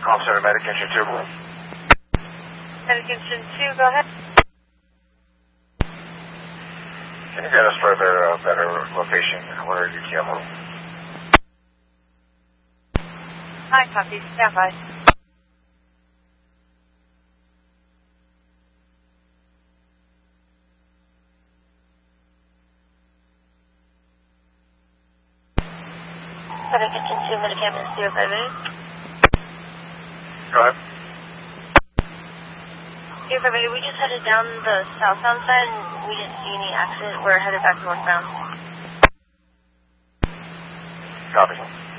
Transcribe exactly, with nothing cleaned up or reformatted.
Call Center Medic Engine two. Medic Engine two, go ahead. Can you get us further, uh, better location? Where are you, T M O? Hi, copy. Stand by. Medic Engine two, Medic Ambulance zero five eight. Go ahead. zero five eight, we just headed down the southbound side and we didn't see any accident. We're headed back northbound. Copy.